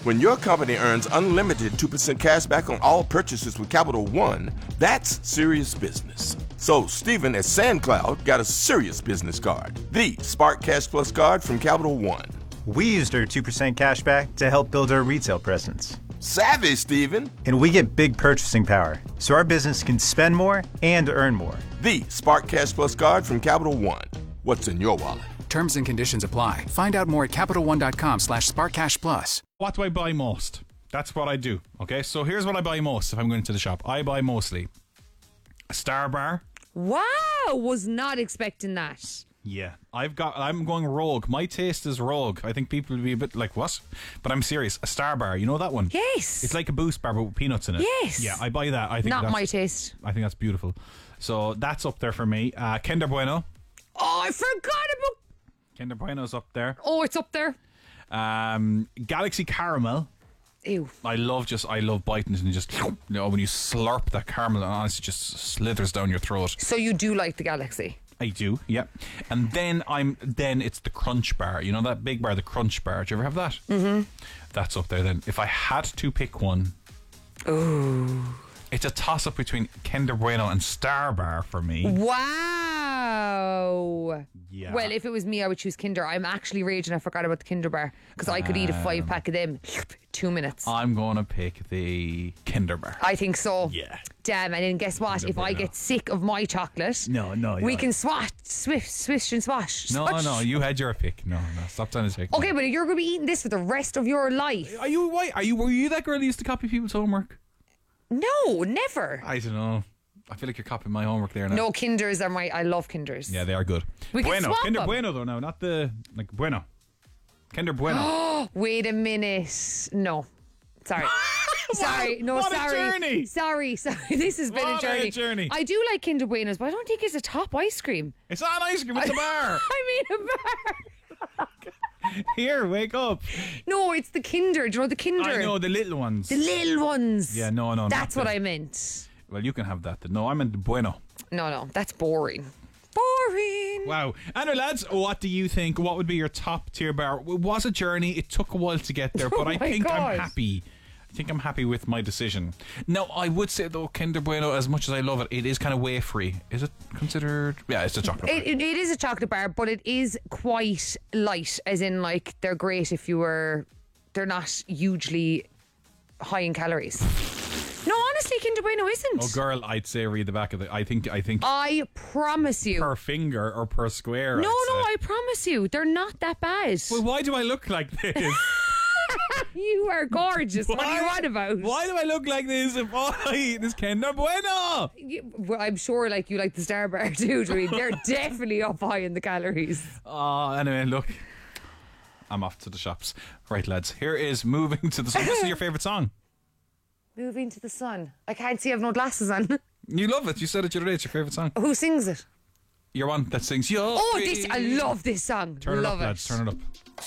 When your company earns unlimited 2% cash back on all purchases with Capital One, that's serious business. So Stephen at SandCloud got a serious business card, the Spark Cash Plus card from Capital One. We used our 2% cash back to help build our retail presence. Savvy, Stephen. And we get big purchasing power, so our business can spend more and earn more. The Spark Cash Plus card from Capital One. What's in your wallet? Terms and conditions apply. Find out more at CapitalOne.com/SparkCashPlus. What do I buy most? That's what I do. Okay, so here's what I buy most if I'm going to the shop. I buy mostly a Star Bar. Wow, was not expecting that. Yeah, I'm going rogue. My taste is rogue. I think people will be a bit like, what? But I'm serious. A Star Bar, you know that one? Yes. It's like a Boost bar but with peanuts in it. Yes. Yeah, I buy that. I think not my taste. I think that's beautiful. So that's up there for me. Kinder Bueno. Oh, I forgot about Kinder Bueno's up there. Oh, it's up there. Galaxy Caramel. Ew. I love biting it and just, you know, when you slurp that caramel, and honestly, just slithers down your throat. So you do like the Galaxy? I do, yeah. And then it's the Crunch Bar. You know that big bar, the Crunch Bar. Do you ever have that? Mm-hmm. That's up there then. If I had to pick one, it's a toss-up between Kinder Bueno and Star Bar for me. Wow. Yeah. Well, if it was me, I would choose Kinder. I'm actually raging I forgot about the Kinder Bar because I could eat a 5-pack of them 2 minutes. I'm going to pick the Kinder Bar. I think so. Yeah. Damn, and then guess what? If I get sick of my chocolate, we can swish and swash. No, you had your pick. No, stop trying to take. Okay, but you're going to be eating this for the rest of your life. Were you that girl who used to copy people's homework? No, never. I don't know. I feel like you're copying my homework there now. No, Kinders are I love Kinders. Yeah, they are good. We can swap Kinder them. Bueno though now, not the Bueno. Kinder Bueno. Wait a minute. No. Sorry. Sorry. No, what sorry. A journey. Sorry. This has been What a a journey. I do like Kinder Buenos, but I don't think it's a top ice cream. It's not an ice cream, it's a bar. I mean a bar. Here, wake up. No, it's the Kinder. Do you know the Kinder? I know, the little ones. The little ones. Yeah, no. That's what I meant. Well, you can have that. No, I meant the Bueno. No, that's boring. Boring. Wow. Anyway, lads, what do you think? What would be your top tier bar? It was a journey. It took a while to get there, but I think I'm happy. I think I'm happy with my decision. Now, I would say, though, Kinder Bueno, as much as I love it, it is kind of whey-free. Is it considered? Yeah, it's a chocolate bar. It is a chocolate bar, but it is quite light, as in, like, they're great if you were... They're not hugely high in calories. No, honestly, Kinder Bueno isn't. Oh, girl, I'd say read the back of it. I think. I promise you. Per finger or per square. No, I promise you. They're not that bad. Well, why do I look like this? You are gorgeous. What are you on about? Why do I look like this if all I eat is Kinder Bueno? Well, I'm sure like you like the Star Bar too, Dream. They're definitely up high in the calories. Anyway, look. I'm off to the shops. Right, lads. Here is Moving to the Sun. This is your favourite song. Moving to the Sun. I can't see, I have no glasses on. You love it. You said it the other day. It's your favourite song. Who sings it? You're one that sings Yo. I love this song. Turn love it up, lads. Turn it up.